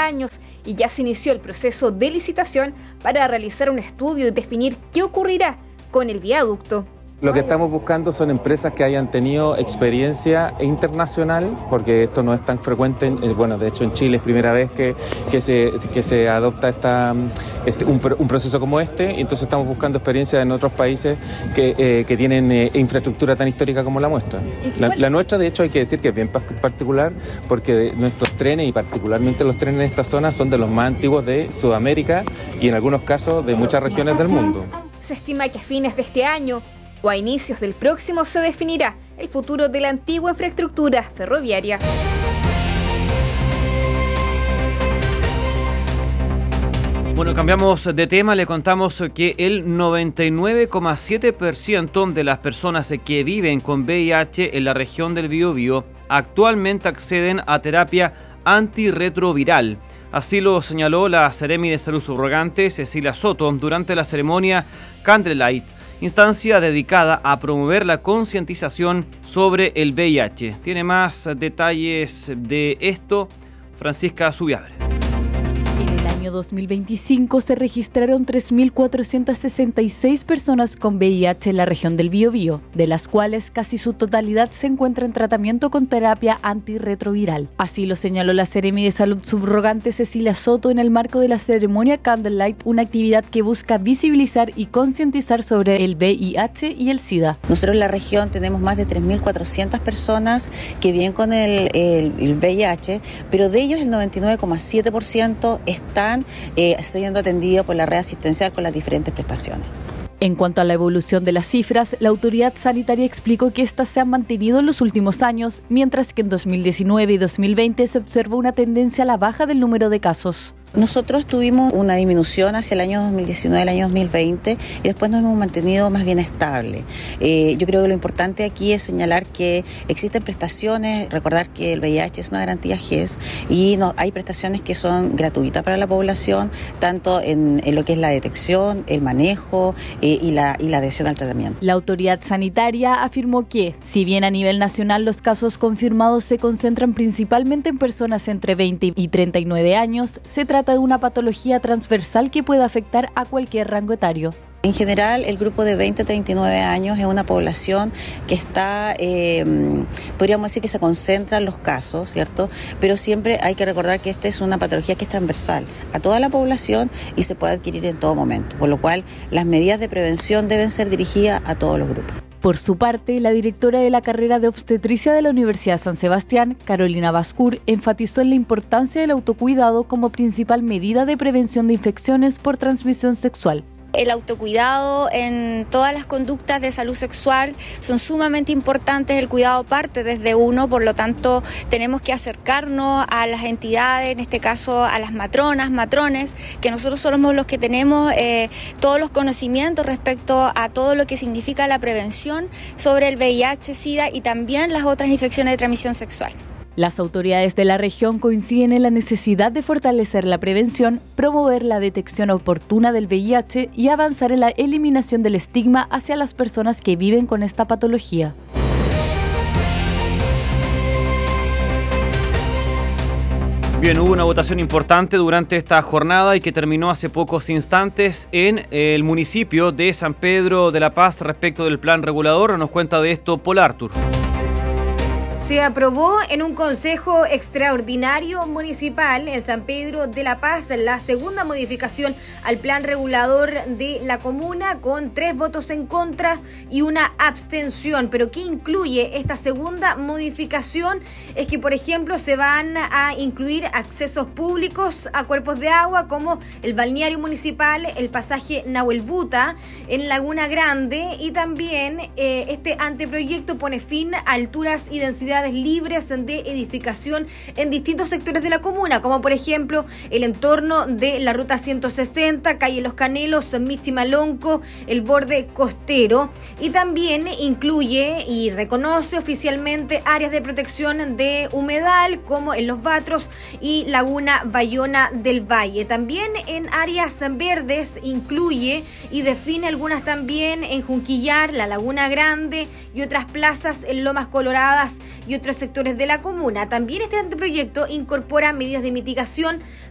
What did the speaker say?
años y ya se inició el proceso de licitación para realizar un estudio y definir qué ocurrirá con el viaducto. Lo que estamos buscando son empresas que hayan tenido experiencia internacional, porque esto no es tan frecuente. Bueno, de hecho en Chile es primera vez que se adopta un proceso como este, entonces estamos buscando experiencia en otros países que tienen infraestructura tan histórica como la nuestra. La nuestra, de hecho, hay que decir que es bien particular, porque nuestros trenes, y particularmente los trenes en esta zona, son de los más antiguos de Sudamérica y en algunos casos de muchas regiones del mundo. Se estima que a fines de este año o a inicios del próximo se definirá el futuro de la antigua infraestructura ferroviaria. Bueno, cambiamos de tema, le contamos que el 99,7% de las personas que viven con VIH en la región del Biobío actualmente acceden a terapia antirretroviral. Así lo señaló la Seremi de Salud Subrogante, Cecilia Soto, durante la ceremonia Candlelight, instancia dedicada a promover la concientización sobre el VIH. Tiene más detalles de esto Francisca Zubiabre. En el año 2025 se registraron 3.466 personas con VIH en la región del Biobío, de las cuales casi su totalidad se encuentra en tratamiento con terapia antirretroviral. Así lo señaló la Seremi de Salud Subrogante Cecilia Soto en el marco de la ceremonia Candlelight, una actividad que busca visibilizar y concientizar sobre el VIH y el SIDA. Nosotros en la región tenemos más de 3.400 personas que viven con el VIH, pero de ellos el 99,7% están siendo atendidos por la red asistencial con las diferentes prestaciones. En cuanto a la evolución de las cifras, la autoridad sanitaria explicó que estas se han mantenido en los últimos años, mientras que en 2019 y 2020 se observó una tendencia a la baja del número de casos. Nosotros tuvimos una disminución hacia el año 2019, el año 2020 y después nos hemos mantenido más bien estable. Yo creo que lo importante aquí es señalar que existen prestaciones, recordar que el VIH es una garantía GES y hay prestaciones que son gratuitas para la población, tanto en lo que es la detección, el manejo y la adhesión al tratamiento. La autoridad sanitaria afirmó que, si bien a nivel nacional los casos confirmados se concentran principalmente en personas entre 20 y 39 años, se trata de una patología transversal que puede afectar a cualquier rango etario. En general, el grupo de 20 a 39 años es una población que está, podríamos decir que se concentran los casos, ¿cierto? Pero siempre hay que recordar que esta es una patología que es transversal a toda la población y se puede adquirir en todo momento, por lo cual las medidas de prevención deben ser dirigidas a todos los grupos. Por su parte, la directora de la carrera de obstetricia de la Universidad San Sebastián, Carolina Bascur, enfatizó en la importancia del autocuidado como principal medida de prevención de infecciones por transmisión sexual. El autocuidado en todas las conductas de salud sexual son sumamente importantes, el cuidado parte desde uno, por lo tanto tenemos que acercarnos a las entidades, en este caso a las matronas, matrones, que nosotros somos los que tenemos todos los conocimientos respecto a todo lo que significa la prevención sobre el VIH, SIDA y también las otras infecciones de transmisión sexual. Las autoridades de la región coinciden en la necesidad de fortalecer la prevención, promover la detección oportuna del VIH y avanzar en la eliminación del estigma hacia las personas que viven con esta patología. Bien, hubo una votación importante durante esta jornada y que terminó hace pocos instantes en el municipio de San Pedro de la Paz respecto del plan regulador. Nos cuenta de esto Paul Artur. Se aprobó en un consejo extraordinario municipal en San Pedro de la Paz la segunda modificación al plan regulador de la comuna con 3 votos en contra y una abstención. Pero ¿qué incluye esta segunda modificación? Es que, por ejemplo, se van a incluir accesos públicos a cuerpos de agua como el balneario municipal, el pasaje Nahuelbuta en Laguna Grande y también este anteproyecto pone fin a alturas y densidades libres de edificación en distintos sectores de la comuna, como por ejemplo el entorno de la ruta 160, calle Los Canelos, Michimalonco, el borde costero, y también incluye y reconoce oficialmente áreas de protección de humedal como en Los Batros y Laguna Bayona del Valle. También en áreas verdes incluye y define algunas también en Junquillar, la Laguna Grande y otras plazas en Lomas Coloradas y otros sectores de la comuna. También este anteproyecto incorpora medidas de mitigación